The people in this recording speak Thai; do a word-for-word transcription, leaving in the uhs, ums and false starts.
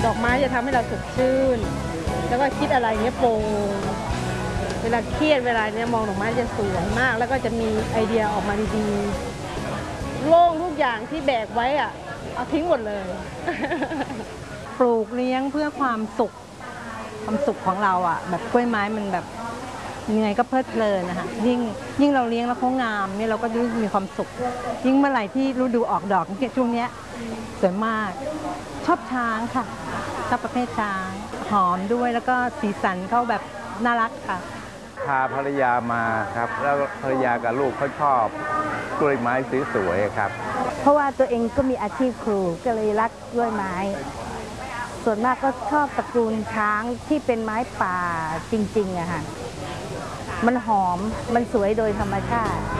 ดอกไม้จะทำให้เราสดชื่นแล้วก็คิดอะไรเนี้ยโปร่งเวลาเครียดเวลาเนี้ยมองดอกไม้จะสวยมากแล้วก็จะมีไอเดียออกมาดีๆโล่งทุกอย่างที่แบกไว้อะเอาทิ้งหมดเลยปลูกเลี้ยงเพื่อความสุขความสุขของเราอ่ะแบบกล้วยไม้มันแบบยังไงก็เพลิดเพลินนะคะยิ่งยิ่งเราเลี้ยงแล้วเขางามเนี่ยเราก็ยิ่งมีความสุขยิ่งเมื่อไหร่ที่ฤดูออกดอกเนี่ยช่วงเนี้ยสวยมากชอบช้างค่ะชอบประเภทช้างหอมด้วยแล้วก็สีสันเขาแบบน่ารักค่ะพาภรรยามาครับแล้วภรรยากับลูกเขาชอบกล้วยไม้สวยๆครับเพราะว่าตัวเองก็มีอาชีพครูก็เลยรักกล้วยไม้ส่วนมากก็ชอบตระกูลช้างที่เป็นไม้ป่าจริงๆอะค่ะมันหอมมันสวยโดยธรรมชาติ